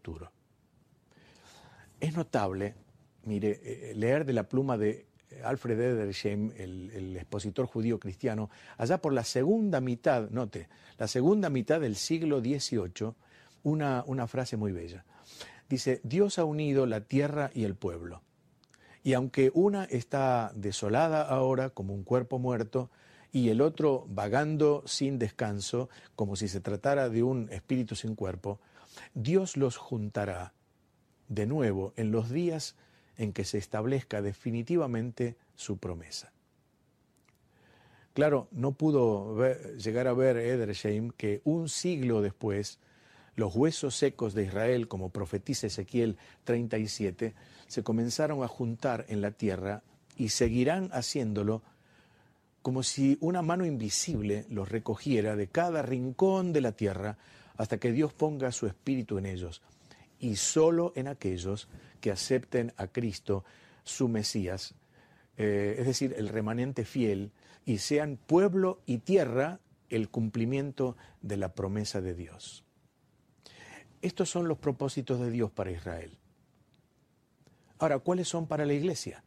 futuro. Es notable, mire, leer de la pluma de Alfred Edersheim, el expositor judío cristiano, allá por la segunda mitad, note, la segunda mitad del siglo XVIII, una frase muy bella. Dice: Dios ha unido la tierra y el pueblo, y aunque una está desolada ahora como un cuerpo muerto, y el otro vagando sin descanso, como si se tratara de un espíritu sin cuerpo, Dios los juntará de nuevo en los días en que se establezca definitivamente su promesa. Claro, no pudo llegar a ver Edersheim que un siglo después los huesos secos de Israel, como profetiza Ezequiel 37, se comenzaron a juntar en la tierra y seguirán haciéndolo como si una mano invisible los recogiera de cada rincón de la tierra hasta que Dios ponga su espíritu en ellos, y solo en aquellos que acepten a Cristo, su Mesías, es decir, el remanente fiel, y sean pueblo y tierra el cumplimiento de la promesa de Dios. Estos son los propósitos de Dios para Israel. Ahora, ¿cuáles son para la Iglesia?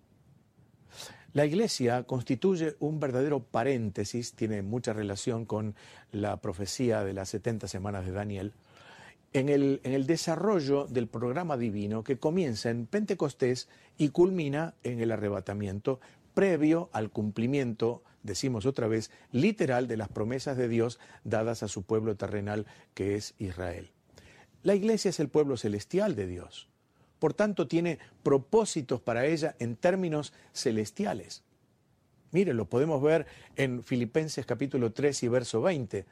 La Iglesia constituye un verdadero paréntesis, tiene mucha relación con la profecía de las 70 semanas de Daniel, en el desarrollo del programa divino que comienza en Pentecostés y culmina en el arrebatamiento, previo al cumplimiento, decimos otra vez, literal de las promesas de Dios dadas a su pueblo terrenal, que es Israel. La Iglesia es el pueblo celestial de Dios. Por tanto, tiene propósitos para ella en términos celestiales. Mire, lo podemos ver en Filipenses capítulo 3 y verso 20.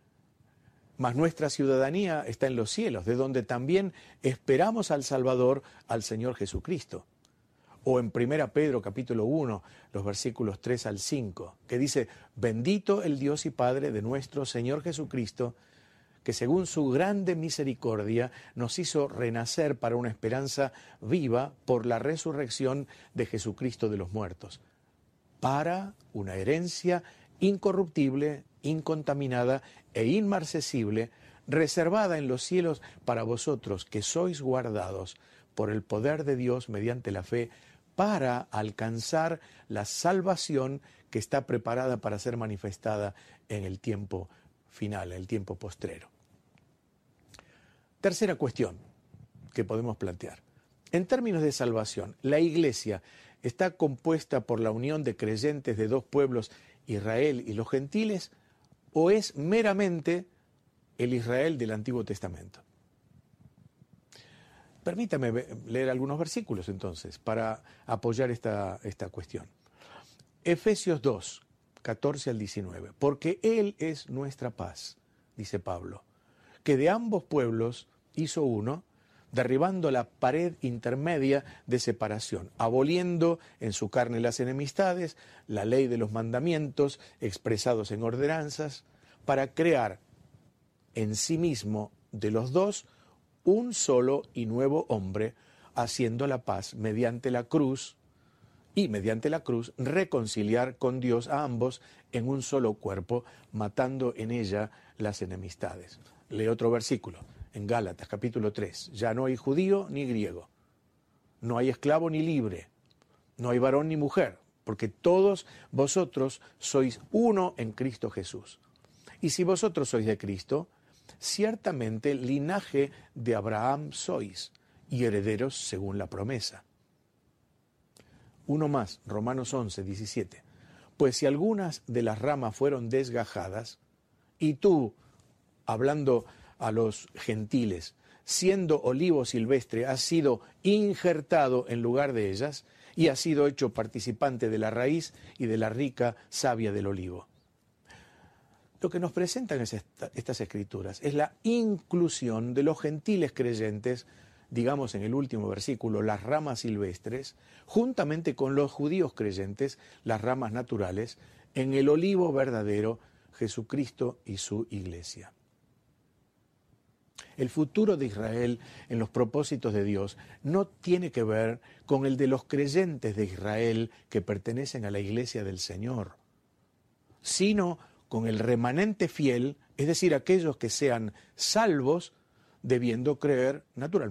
Mas nuestra ciudadanía está en los cielos, de donde también esperamos al Salvador, al Señor Jesucristo. O en 1 Pedro capítulo 1, los versículos 3 al 5, que dice: bendito el Dios y Padre de nuestro Señor Jesucristo, que según su grande misericordia nos hizo renacer para una esperanza viva por la resurrección de Jesucristo de los muertos, para una herencia incorruptible, incontaminada e inmarcesible, reservada en los cielos para vosotros, que sois guardados por el poder de Dios mediante la fe, para alcanzar la salvación que está preparada para ser manifestada en el tiempo final, en el tiempo postrero. Tercera cuestión que podemos plantear. En términos de salvación, ¿la Iglesia está compuesta por la unión de creyentes de dos pueblos, Israel y los gentiles, o es meramente el Israel del Antiguo Testamento? Permítame leer algunos versículos entonces para apoyar esta cuestión. Efesios 2, 14 al 19. Porque Él es nuestra paz, dice Pablo, que de ambos pueblos hizo uno, derribando la pared intermedia de separación, aboliendo en su carne las enemistades, la ley de los mandamientos expresados en ordenanzas, para crear en sí mismo de los dos un solo y nuevo hombre, haciendo la paz mediante la cruz, y mediante la cruz reconciliar con Dios a ambos en un solo cuerpo, matando en ella las enemistades. Lee otro versículo, en Gálatas capítulo 3. Ya no hay judío ni griego, no hay esclavo ni libre, no hay varón ni mujer, porque todos vosotros sois uno en Cristo Jesús. Y si vosotros sois de Cristo, ciertamente linaje de Abraham sois, y herederos según la promesa. Uno más, Romanos 11, 17. Pues si algunas de las ramas fueron desgajadas, y tú, hablando a los gentiles, siendo olivo silvestre, has sido injertado en lugar de ellas, y has sido hecho participante de la raíz y de la rica savia del olivo. Lo que nos presentan estas escrituras es la inclusión de los gentiles creyentes, digamos en el último versículo, las ramas silvestres, juntamente con los judíos creyentes, las ramas naturales, en el olivo verdadero, Jesucristo y su iglesia. El futuro de Israel en los propósitos de Dios no tiene que ver con el de los creyentes de Israel que pertenecen a la iglesia del Señor, sino con el remanente fiel, es decir, aquellos que sean salvos, debiendo creer naturalmente